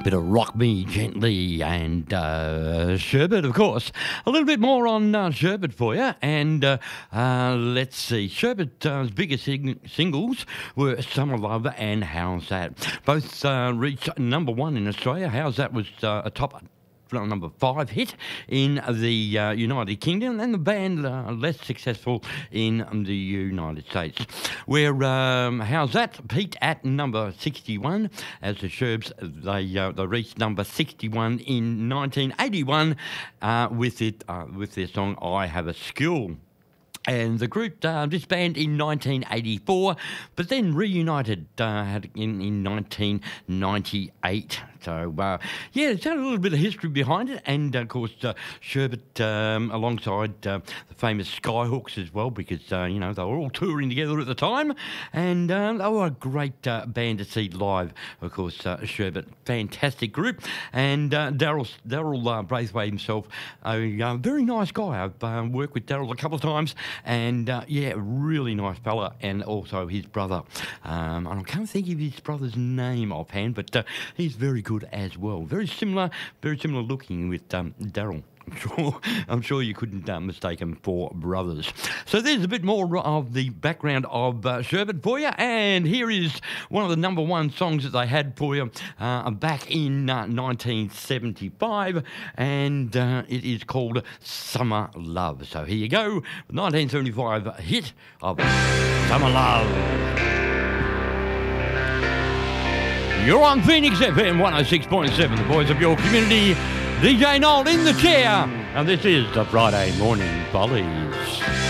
Bit of Rock Me Gently and Sherbet, of course. A little bit more on Sherbet for you. And let's see. Sherbet's biggest singles were Summer Love and How's That. Both reached number one in Australia. How's That was a top number 5 hit in the United Kingdom, and the band less successful in the United States, where How's That peaked at number 61 as the Sherbs they reached number 61 in 1981 with their song I Have a Skill. And the group disbanded in 1984, but then reunited in 1998. So, it's had a little bit of history behind it. And, of course, Sherbet alongside the famous Skyhooks as well, because, they were all touring together at the time. And they were a great band to see live, of course, Sherbet. Fantastic group. And Daryl Braithwaite himself, a very nice guy. I've worked with Daryl a couple of times. And, really nice fella, and also his brother. And I can't think of his brother's name offhand, but he's very good as well. Very similar looking with Daryl. I'm sure you couldn't mistake them for brothers. So there's a bit more of the background of Sherbet for you, and here is one of the number one songs that they had for you back in 1975, and it is called Summer Love. So here you go, 1975 hit of Summer Love. You're on Phoenix FM 106.7, the voice of your community. DJ Noel in the chair, and this is the Friday Morning Follies.